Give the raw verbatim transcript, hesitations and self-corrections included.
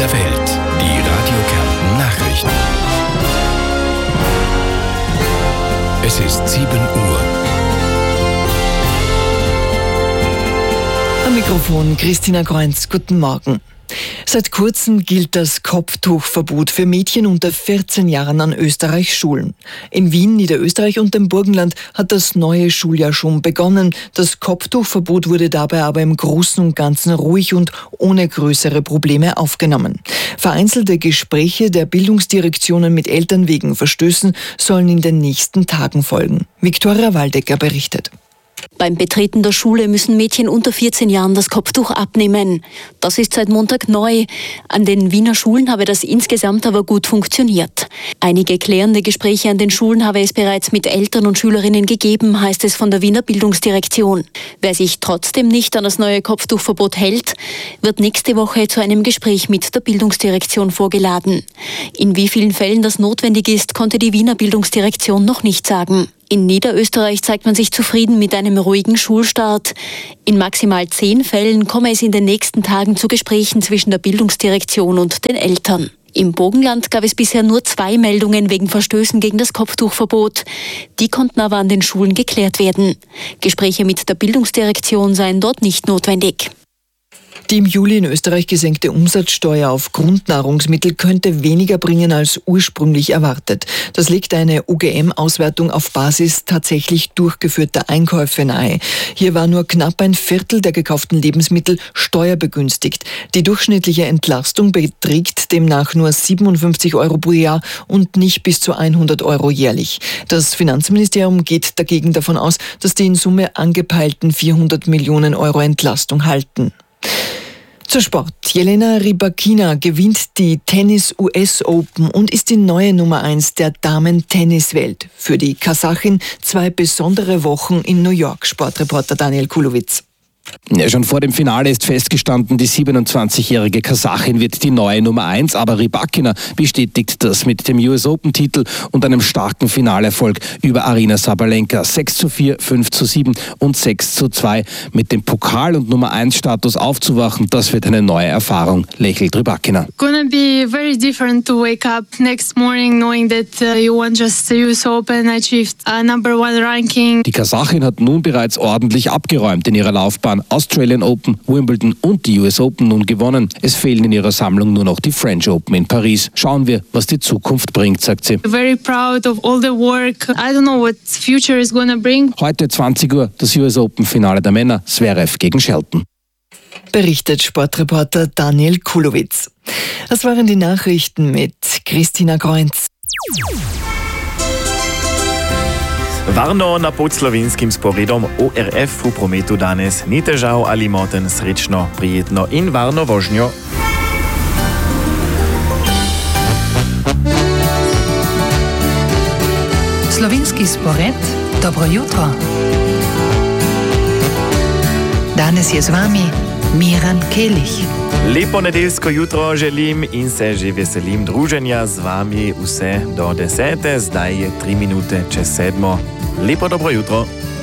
der Welt. Die Radio Kärnten Nachrichten. Es ist sieben Uhr. Am Mikrofon Christina Kreunz. Guten Morgen. Seit kurzem gilt das Kopftuchverbot für Mädchen unter vierzehn Jahren an Österreichs Schulen. In Wien, Niederösterreich und dem Burgenland hat das neue Schuljahr schon begonnen. Das Kopftuchverbot wurde dabei aber im Großen und Ganzen ruhig und ohne größere Probleme aufgenommen. Vereinzelte Gespräche der Bildungsdirektionen mit Eltern wegen Verstößen sollen in den nächsten Tagen folgen. Viktoria Waldecker berichtet. Beim Betreten der Schule müssen Mädchen unter vierzehn Jahren das Kopftuch abnehmen. Das ist seit Montag neu. An den Wiener Schulen habe das insgesamt aber gut funktioniert. Einige klärende Gespräche an den Schulen habe es bereits mit Eltern und Schülerinnen gegeben, heißt es von der Wiener Bildungsdirektion. Wer sich trotzdem nicht an das neue Kopftuchverbot hält, wird nächste Woche zu einem Gespräch mit der Bildungsdirektion vorgeladen. In wie vielen Fällen das notwendig ist, konnte die Wiener Bildungsdirektion noch nicht sagen. In Niederösterreich zeigt man sich zufrieden mit einem ruhigen Schulstart. In maximal zehn Fällen komme es in den nächsten Tagen zu Gesprächen zwischen der Bildungsdirektion und den Eltern. Im Burgenland gab es bisher nur zwei Meldungen wegen Verstößen gegen das Kopftuchverbot. Die konnten aber an den Schulen geklärt werden. Gespräche mit der Bildungsdirektion seien dort nicht notwendig. Die im Juli in Österreich gesenkte Umsatzsteuer auf Grundnahrungsmittel könnte weniger bringen als ursprünglich erwartet. Das legt eine U G M-Auswertung auf Basis tatsächlich durchgeführter Einkäufe nahe. Hier war nur knapp ein Viertel der gekauften Lebensmittel steuerbegünstigt. Die durchschnittliche Entlastung beträgt demnach nur siebenundfünfzig Euro pro Jahr und nicht bis zu hundert Euro jährlich. Das Finanzministerium geht dagegen davon aus, dass die in Summe angepeilten vierhundert Millionen Euro Entlastung halten. Zur Sport. Jelena Rybakina gewinnt die Tennis-U S Open und ist die neue Nummer eins der Damen-Tenniswelt. Für die Kasachin zwei besondere Wochen in New York. Sportreporter Daniel Kulowitz. Ja, schon vor dem Finale ist festgestanden, die siebenundzwanzigjährige Kasachin wird die neue Nummer eins, aber Rybakina bestätigt das mit dem U S Open-Titel und einem starken Finalerfolg über Aryna Sabalenka. sechs zu vier, fünf zu sieben und sechs zu zwei. Mit dem Pokal- und Nummer eins Status aufzuwachen, das wird eine neue Erfahrung, lächelt Rybakina. Gonna be very different to wake up next morning knowing that uh, you won just the U S Open, achieved a number one ranking. Die Kasachin hat nun bereits ordentlich abgeräumt in ihrer Laufbahn. Australian Open, Wimbledon und die U S Open nun gewonnen. Es fehlen in ihrer Sammlung nur noch die French Open in Paris. Schauen wir, was die Zukunft bringt, sagt sie. Very proud of all the work. I don't know what future is gonna bring. Heute zwanzig Uhr das U S Open Finale der Männer, Zverev gegen Shelton. Berichtet Sportreporter Daniel Kulowitz. Das waren die Nachrichten mit Christina Kreunz. Varno na pod slovenskim sporedom O R F v prometu danes ni težav ali moten, srečno, prijetno in varno vožnjo. Slovenski spored, dobro jutro. Danes je z vami Miran Kelić. Lepo nedeljsko jutro želim in se že veselim druženja z vami vse do desete, zdaj je tri minute čez sedmo. Lepo dobro jutro.